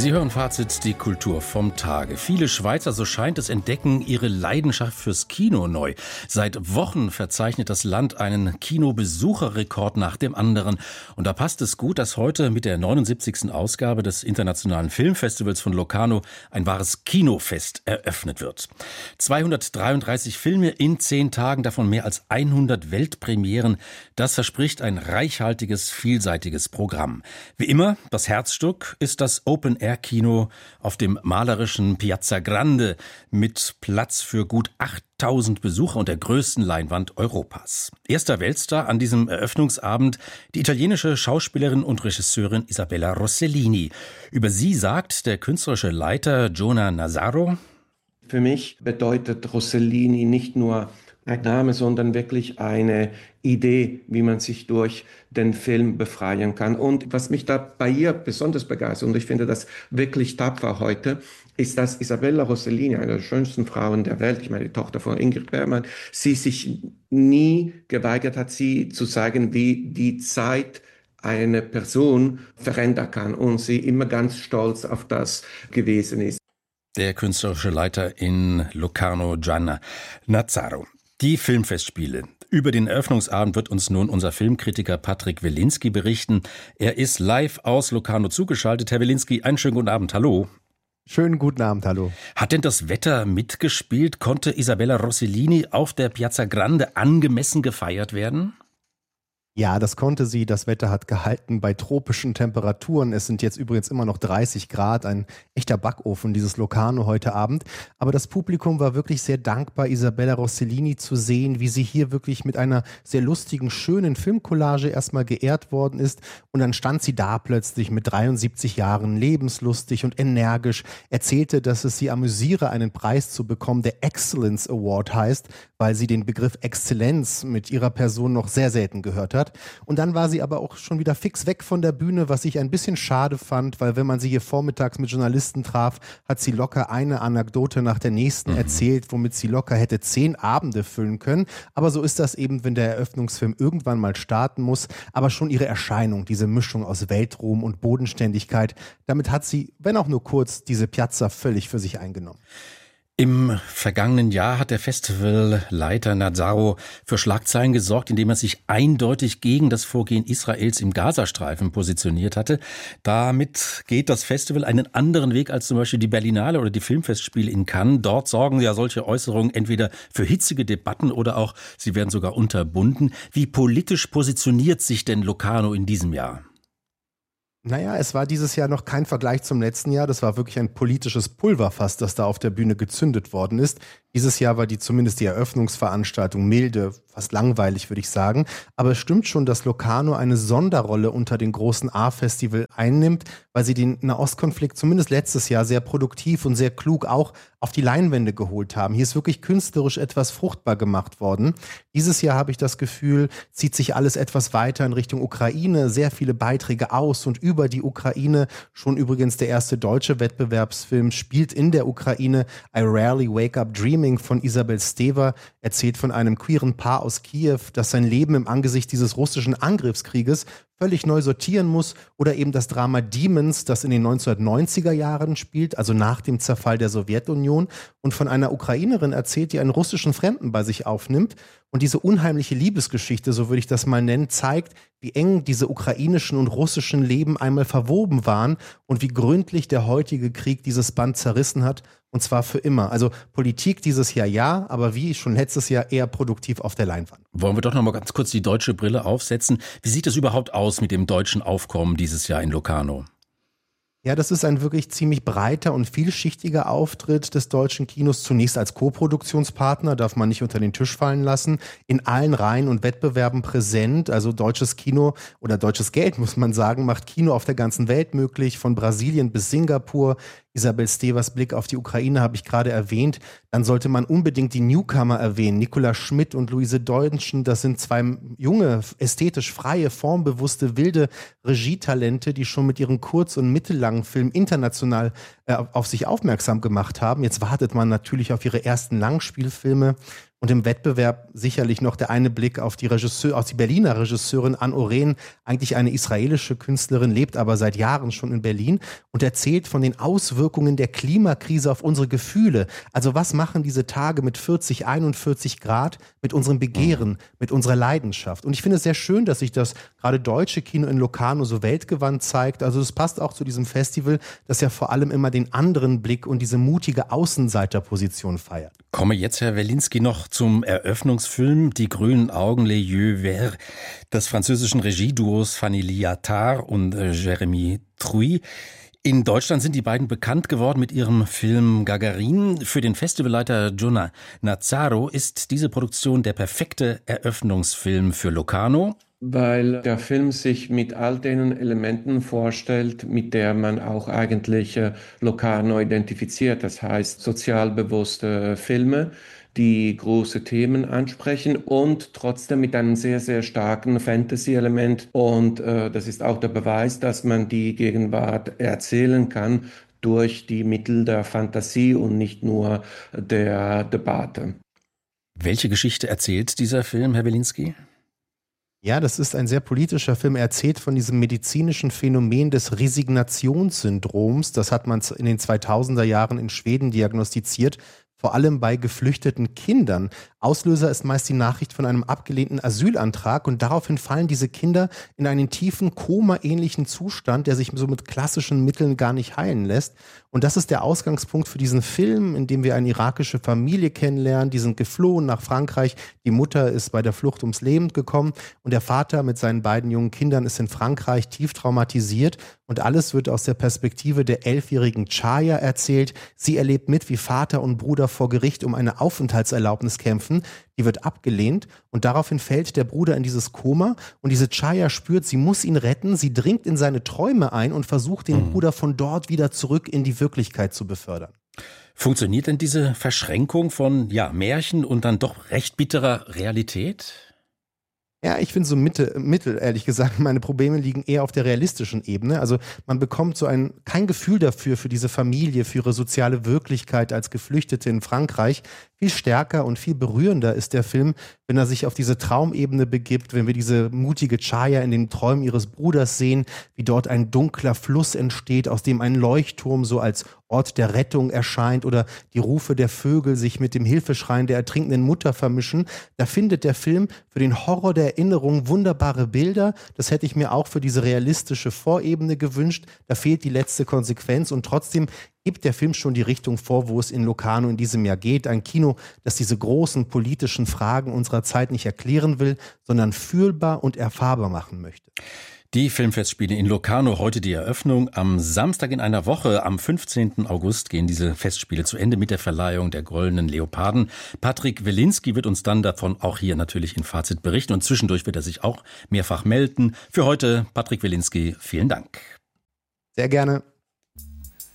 Sie hören Fazit, die Kultur vom Tage. Viele Schweizer, so scheint es, entdecken ihre Leidenschaft fürs Kino neu. Seit Wochen verzeichnet das Land einen Kinobesucherrekord nach dem anderen. Und da passt es gut, dass heute mit der 79. Ausgabe des Internationalen Filmfestivals von Locarno ein wahres Kinofest eröffnet wird. 233 Filme in 10 Tagen, davon mehr als 100 Weltpremieren. Das verspricht ein reichhaltiges, vielseitiges Programm. Wie immer, das Herzstück ist das Open-Air-Kino auf dem malerischen Piazza Grande mit Platz für gut 8000 Besucher und der größten Leinwand Europas. Erster Weltstar an diesem Eröffnungsabend die italienische Schauspielerin und Regisseurin Isabella Rossellini. Über sie sagt der künstlerische Leiter Jonah Nazaro: Für mich bedeutet Rossellini nicht nur ein Name, sondern wirklich eine Idee, wie man sich durch den Film befreien kann. Und was mich da bei ihr besonders begeistert, und ich finde das wirklich tapfer heute, ist, dass Isabella Rossellini, eine der schönsten Frauen der Welt, ich meine die Tochter von Ingrid Bergman, sie sich nie geweigert hat, sie zu zeigen, wie die Zeit eine Person verändern kann, und sie immer ganz stolz auf das gewesen ist. Der künstlerische Leiter in Locarno, Jonah Nazaro. Die Filmfestspiele. Über den Eröffnungsabend wird uns nun unser Filmkritiker Patrick Welinski berichten. Er ist live aus Locarno zugeschaltet. Herr Welinski, einen schönen guten Abend. Hallo. Schönen guten Abend, hallo. Hat denn das Wetter mitgespielt? Konnte Isabella Rossellini auf der Piazza Grande angemessen gefeiert werden? Ja, das konnte sie. Das Wetter hat gehalten bei tropischen Temperaturen. Es sind jetzt übrigens immer noch 30 Grad, ein echter Backofen, dieses Locarno heute Abend. Aber das Publikum war wirklich sehr dankbar, Isabella Rossellini zu sehen, wie sie hier wirklich mit einer sehr lustigen, schönen Filmcollage erstmal geehrt worden ist. Und dann stand sie da plötzlich mit 73 Jahren, lebenslustig und energisch, erzählte, dass es sie amüsiere, einen Preis zu bekommen, der Excellence Award heißt, weil sie den Begriff Exzellenz mit ihrer Person noch sehr selten gehört hat. Und dann war sie aber auch schon wieder fix weg von der Bühne, was ich ein bisschen schade fand, weil wenn man sie hier vormittags mit Journalisten traf, hat sie locker eine Anekdote nach der nächsten erzählt, womit sie locker hätte 10 Abende füllen können. Aber so ist das eben, wenn der Eröffnungsfilm irgendwann mal starten muss. Aber schon ihre Erscheinung, diese Mischung aus Weltruhm und Bodenständigkeit, damit hat sie, wenn auch nur kurz, diese Piazza völlig für sich eingenommen. Im vergangenen Jahr hat der Festivalleiter Nazaro für Schlagzeilen gesorgt, indem er sich eindeutig gegen das Vorgehen Israels im Gazastreifen positioniert hatte. Damit geht das Festival einen anderen Weg als zum Beispiel die Berlinale oder die Filmfestspiele in Cannes. Dort sorgen ja solche Äußerungen entweder für hitzige Debatten oder auch, sie werden sogar unterbunden. Wie politisch positioniert sich denn Locarno in diesem Jahr? Naja, es war dieses Jahr noch kein Vergleich zum letzten Jahr. Das war wirklich ein politisches Pulverfass, das da auf der Bühne gezündet worden ist. Dieses Jahr war zumindest die Eröffnungsveranstaltung milde, fast langweilig, würde ich sagen. Aber es stimmt schon, dass Locarno eine Sonderrolle unter den großen A-Festival einnimmt, weil sie den Nahostkonflikt zumindest letztes Jahr sehr produktiv und sehr klug auch auf die Leinwände geholt haben. Hier ist wirklich künstlerisch etwas fruchtbar gemacht worden. Dieses Jahr habe ich das Gefühl, zieht sich alles etwas weiter in Richtung Ukraine. Sehr viele Beiträge aus und über die Ukraine. Schon übrigens der erste deutsche Wettbewerbsfilm spielt in der Ukraine. I Rarely Wake Up Dreaming von Isabel Stever erzählt von einem queeren Paar aus Kiew, das sein Leben im Angesicht dieses russischen Angriffskrieges völlig neu sortieren muss, oder eben das Drama Demons, das in den 1990er Jahren spielt, also nach dem Zerfall der Sowjetunion, und von einer Ukrainerin erzählt, die einen russischen Fremden bei sich aufnimmt. Und diese unheimliche Liebesgeschichte, so würde ich das mal nennen, zeigt, wie eng diese ukrainischen und russischen Leben einmal verwoben waren und wie gründlich der heutige Krieg dieses Band zerrissen hat, und zwar für immer. Also Politik dieses Jahr ja, aber wie schon letztes Jahr eher produktiv auf der Leinwand. Wollen wir doch noch mal ganz kurz die deutsche Brille aufsetzen. Wie sieht es überhaupt aus mit dem deutschen Aufkommen dieses Jahr in Locarno? Ja, das ist ein wirklich ziemlich breiter und vielschichtiger Auftritt des deutschen Kinos. Zunächst als Co-Produktionspartner, darf man nicht unter den Tisch fallen lassen, in allen Reihen und Wettbewerben präsent. Also deutsches Kino oder deutsches Geld, muss man sagen, macht Kino auf der ganzen Welt möglich, von Brasilien bis Singapur. Isabel Stevers Blick auf die Ukraine habe ich gerade erwähnt. Dann sollte man unbedingt die Newcomer erwähnen. Nicola Schmidt und Luise Deutschen, das sind 2 junge, ästhetisch freie, formbewusste, wilde Regietalente, die schon mit ihren kurz- und mittellangen Filmen international auf sich aufmerksam gemacht haben. Jetzt wartet man natürlich auf ihre ersten Langspielfilme. Und im Wettbewerb sicherlich noch der eine Blick auf die Berliner Regisseurin Anne Oren, eigentlich eine israelische Künstlerin, lebt aber seit Jahren schon in Berlin und erzählt von den Auswirkungen der Klimakrise auf unsere Gefühle. Also was machen diese Tage mit 40, 41 Grad mit unserem Begehren, mit unserer Leidenschaft? Und ich finde es sehr schön, dass sich das gerade deutsche Kino in Locarno so weltgewandt zeigt. Also es passt auch zu diesem Festival, das ja vor allem immer den anderen Blick und diese mutige Außenseiterposition feiert. Komme jetzt, Herr Welinski, noch zum Eröffnungsfilm Die grünen Augen, Les Yeux Verts, des französischen Regieduos Fanny Liattard und Jérémy Trouy. In Deutschland sind die beiden bekannt geworden mit ihrem Film Gagarin. Für den Festivalleiter Jonah Nazzaro ist diese Produktion der perfekte Eröffnungsfilm für Locarno. Weil der Film sich mit all den Elementen vorstellt, mit der man auch eigentlich Locarno identifiziert. Das heißt, sozial bewusste Filme, die große Themen ansprechen und trotzdem mit einem sehr, sehr starken Fantasy-Element. Und das ist auch der Beweis, dass man die Gegenwart erzählen kann durch die Mittel der Fantasie und nicht nur der Debatte. Welche Geschichte erzählt dieser Film, Herr Welinski? Ja, das ist ein sehr politischer Film. Er erzählt von diesem medizinischen Phänomen des Resignationssyndroms. Das hat man in den 2000er Jahren in Schweden diagnostiziert, vor allem bei geflüchteten Kindern. Auslöser ist meist die Nachricht von einem abgelehnten Asylantrag und daraufhin fallen diese Kinder in einen tiefen, Koma-ähnlichen Zustand, der sich so mit klassischen Mitteln gar nicht heilen lässt. Und das ist der Ausgangspunkt für diesen Film, in dem wir eine irakische Familie kennenlernen. Die sind geflohen nach Frankreich. Die Mutter ist bei der Flucht ums Leben gekommen und der Vater mit seinen beiden jungen Kindern ist in Frankreich tief traumatisiert. Und alles wird aus der Perspektive der 11-jährigen Chaya erzählt. Sie erlebt mit, wie Vater und Bruder vor Gericht um eine Aufenthaltserlaubnis kämpfen. Die wird abgelehnt und daraufhin fällt der Bruder in dieses Koma und diese Chaya spürt, sie muss ihn retten. Sie dringt in seine Träume ein und versucht, den Bruder von dort wieder zurück in die Wirklichkeit zu befördern. Funktioniert denn diese Verschränkung von Märchen und dann doch recht bitterer Realität? Ja, ich finde so mittel, ehrlich gesagt, meine Probleme liegen eher auf der realistischen Ebene. Also man bekommt so kein Gefühl dafür, für diese Familie, für ihre soziale Wirklichkeit als Geflüchtete in Frankreich. Viel stärker und viel berührender ist der Film, wenn er sich auf diese Traumebene begibt, wenn wir diese mutige Chaya in den Träumen ihres Bruders sehen, wie dort ein dunkler Fluss entsteht, aus dem ein Leuchtturm so als Ort der Rettung erscheint oder die Rufe der Vögel sich mit dem Hilfeschreien der ertrinkenden Mutter vermischen. Da findet der Film für den Horror der Erinnerung wunderbare Bilder. Das hätte ich mir auch für diese realistische Vorebene gewünscht. Da fehlt die letzte Konsequenz und trotzdem gibt der Film schon die Richtung vor, wo es in Locarno in diesem Jahr geht. Ein Kino, das diese großen politischen Fragen unserer Zeit nicht erklären will, sondern fühlbar und erfahrbar machen möchte. Die Filmfestspiele in Locarno, heute die Eröffnung. Am Samstag in einer Woche, am 15. August, gehen diese Festspiele zu Ende mit der Verleihung der Goldenen Leoparden. Patrick Welinski wird uns dann davon auch hier natürlich in Fazit berichten und zwischendurch wird er sich auch mehrfach melden. Für heute, Patrick Welinski, vielen Dank. Sehr gerne.